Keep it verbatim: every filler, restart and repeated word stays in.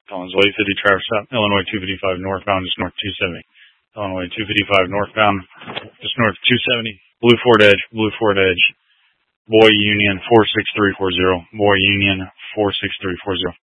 Collins Way, fifty Traverse South, Illinois two fifty-five northbound, just north two seventy. Illinois two fifty-five northbound, just north two seventy. Blue Ford Edge, Blue Ford Edge. Boy Union four six three four zero. Boy Union four six three four zero.